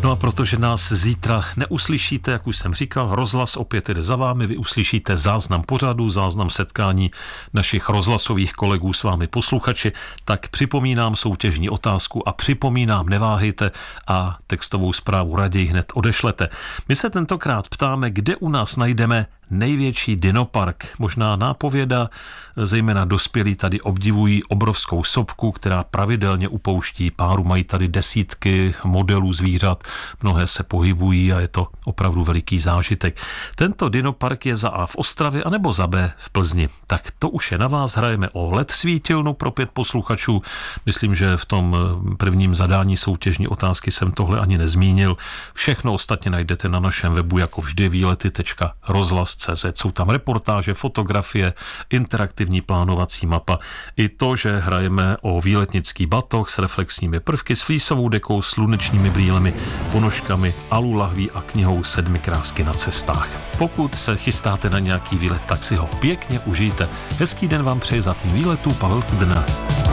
No a protože nás zítra neuslyšíte, jak už jsem říkal, rozhlas opět jde za vámi, vy uslyšíte záznam pořadu, záznam setkání našich rozhlasových kolegů s vámi posluchači, tak připomínám soutěžní otázku a připomínám, neváhejte a textovou zprávu raději hned odešlete. My se tentokrát ptáme, kde u nás najdeme největší dinopark. Možná nápověda, zejména dospělí tady obdivují obrovskou sopku, která pravidelně upouští páru. Mají tady desítky modelů zvířat, mnohé se pohybují a je to opravdu veliký zážitek. Tento dinopark je za A v Ostravě anebo za B v Plzni. Tak to už je na vás, hrajeme o LED svítilnu pro 5 posluchačů. Myslím, že v tom prvním zadání soutěžní otázky jsem tohle ani nezmínil. Všechno ostatně najdete na našem webu jako vždy výlety.rozhlas.cz. Jsou tam reportáže, fotografie, interaktivní plánovací mapa. I to, že hrajeme o výletnický batoh s reflexními prvky, s flísovou dekou, slunečními brýlemi, ponožkami, alulahví a knihou 7 krásky na cestách. Pokud se chystáte na nějaký výlet, tak si ho pěkně užijte. Hezký den vám přeje za tým výletů Pavel Kudrna.